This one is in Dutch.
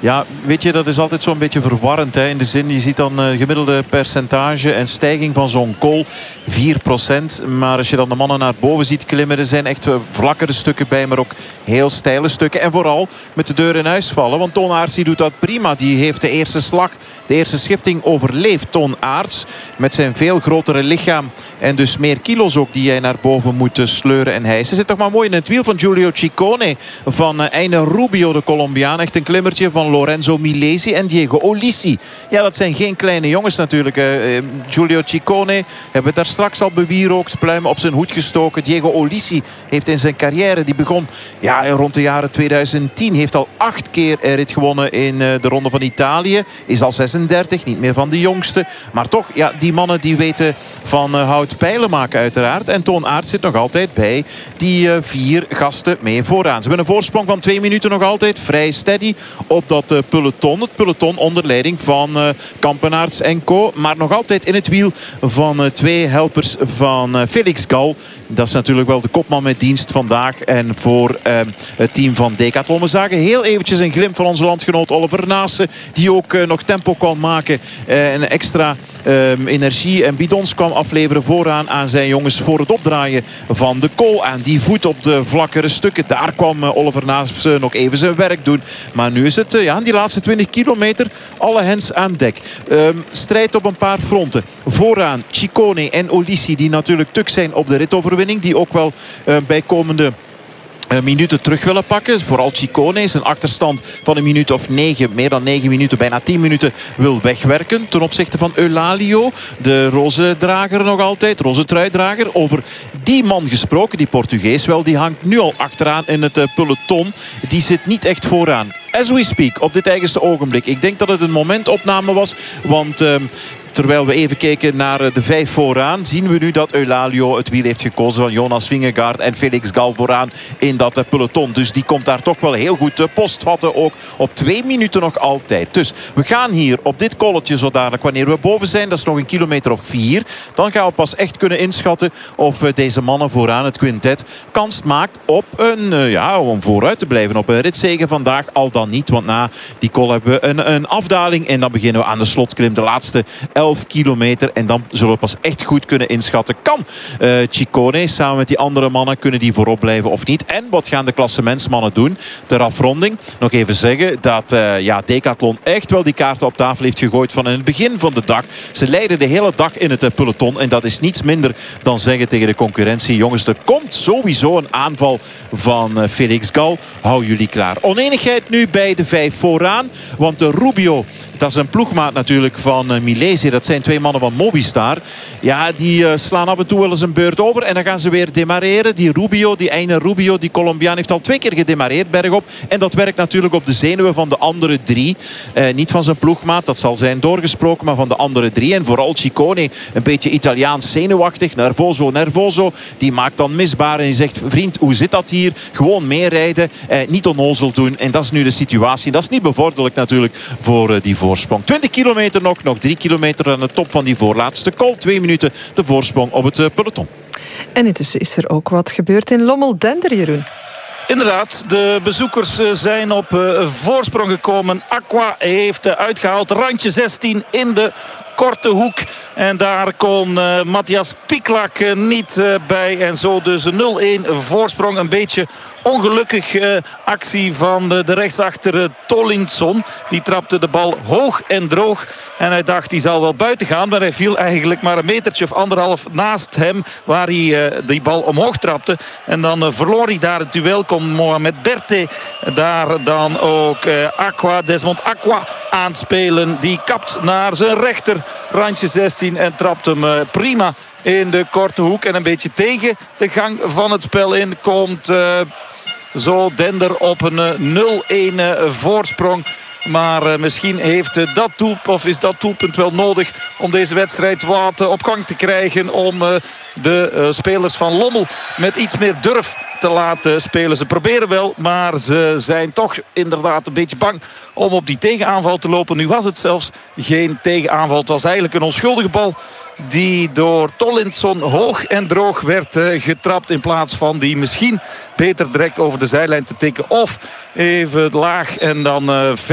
Ja, weet je, dat is altijd zo'n beetje verwarrend. Hè? In de zin, je ziet dan gemiddelde percentage en stijging van zo'n col 4%. Maar als je dan de mannen naar boven ziet klimmen, er zijn echt vlakkere stukken bij, maar ook heel steile stukken. En vooral met de deur in huis vallen. Want Toon Aerts die doet dat prima. Die heeft de eerste slag, de eerste schifting overleefd. Toon Aerts met zijn veel grotere lichaam. En dus meer kilo's ook die hij naar boven moet sleuren en hijsen. Zit toch maar mooi in het wiel van Giulio Ciccone. Van Einer Rubio, de Colombiaan. Echt een klimmertje van Lorenzo Milesi en Diego Ulissi. Ja, dat zijn geen kleine jongens natuurlijk. Giulio Ciccone hebben we daar straks al bewierookt. Pluimen op zijn hoed gestoken. Diego Ulissi heeft in zijn carrière, die begon rond de jaren 2010. Heeft al 8 keer rit gewonnen in de Ronde van Italië. Is al 36, niet meer van de jongste. Maar toch, ja, die mannen die weten van hout pijlen maken uiteraard. En Toon Aerts zit nog altijd bij die 4 gasten mee vooraan. Ze hebben een voorsprong van 2 minuten nog altijd. Vrij steady op dat peloton. Het peloton onder leiding van Kampenaerts en co. Maar nog altijd in het wiel van 2 helpers van Felix Gal. Dat is natuurlijk wel de kopman met dienst vandaag. En voor het team van Decathlon. We zagen heel eventjes een glimp van onze landgenoot Oliver Naassen. Die ook nog tempo kwam maken. En extra energie en bidons kwam afleveren vooraan aan zijn jongens voor het opdraaien van de col. Aan die voet op de vlakkere stukken. Daar kwam Oliver Naassen nog even zijn werk doen. Maar nu is het die laatste 20 kilometer alle hens aan dek. Strijd op een paar fronten. Vooraan Ciccone en Ulissi die natuurlijk tuk zijn op de ritoverwinning. Die ook wel bijkomende minuten terug willen pakken. Vooral Ciccone is een achterstand van een minuut of 9. Meer dan 9 minuten, bijna 10 minuten wil wegwerken ten opzichte van Eulalio. De roze drager nog altijd. Roze truidrager. Over die man gesproken, die Portugees wel. Die hangt nu al achteraan in het peloton. Die zit niet echt vooraan. As we speak, op dit eigenste ogenblik. Ik denk dat het een momentopname was. Want terwijl we even keken naar de 5 vooraan, zien we nu dat Eulalio het wiel heeft gekozen van Jonas Vingegaard en Felix Gal vooraan in dat peloton. Dus die komt daar toch wel heel goed postvatten. Ook op 2 minuten nog altijd. Dus we gaan hier op dit kolletje zo dadelijk, wanneer we boven zijn, dat is nog een kilometer of 4. Dan gaan we pas echt kunnen inschatten of deze mannen vooraan, het quintet, kans maakt op om vooruit te blijven op een ritzege vandaag. Al dan niet, want na die col hebben we een afdaling. En dan beginnen we aan de slotklim, de laatste 11 kilometer. En dan zullen we pas echt goed kunnen inschatten. Kan Ciccone samen met die andere mannen, kunnen die voorop blijven of niet? En wat gaan de klassementsmannen doen? Ter afronding nog even zeggen dat Decathlon echt wel die kaarten op tafel heeft gegooid van in het begin van de dag. Ze leiden de hele dag in het peloton. En dat is niets minder dan zeggen tegen de concurrentie: jongens, er komt sowieso een aanval van Felix Gal. Hou jullie klaar. Onenigheid nu bij de 5 vooraan. Want de Rubio, dat is een ploegmaat natuurlijk van Milesi. Dat zijn 2 mannen van Mobistar. Ja, die slaan af en toe wel eens een beurt over. En dan gaan ze weer demareren. Die Rubio, die Einer Rubio, die Colombiaan heeft al 2 keer gedemareerd bergop. En dat werkt natuurlijk op de zenuwen van de andere 3. Niet van zijn ploegmaat, dat zal zijn doorgesproken, maar van de andere 3. En vooral Ciccone, een beetje Italiaans zenuwachtig. Nervoso. Die maakt dan misbaar en die zegt: vriend, hoe zit dat hier? Gewoon meerijden, niet onnozel doen. En dat is nu de situatie. Dat is niet bevorderlijk natuurlijk voor die voorsprong. 20 kilometer nog 3 kilometer aan de top van die voorlaatste col. 2 minuten de voorsprong op het peloton. En intussen is er ook wat gebeurd in Lommel-Dender, Jeroen. Inderdaad, de bezoekers zijn op voorsprong gekomen. Aqua heeft uitgehaald, randje 16 in de korte hoek. En daar kon Matthias Piklak niet bij. En zo dus een 0-1 voorsprong. Een beetje ongelukkig actie van de rechtsachter Tolinson. Die trapte de bal hoog en droog. En hij dacht, die zal wel buiten gaan. Maar hij viel eigenlijk maar een metertje of 1,5 naast hem. Waar hij die bal omhoog trapte. En dan verloor hij daar het duel. Komt Mohamed Berte daar dan ook Desmond Aqua aanspelen. Die kapt naar zijn rechter randje 16 en trapt hem prima in de korte hoek. En een beetje tegen de gang van het spel in komt zo Dender op een 0-1 voorsprong. Maar misschien heeft is dat doelpunt wel nodig om deze wedstrijd wat op gang te krijgen. Om de spelers van Lommel met iets meer durf te laten spelen. Ze proberen wel, maar ze zijn toch inderdaad een beetje bang om op die tegenaanval te lopen. Nu was het zelfs geen tegenaanval. Het was eigenlijk een onschuldige bal die door Tolinson hoog en droog werd getrapt. In plaats van die misschien beter direct over de zijlijn te tikken. Of even laag en dan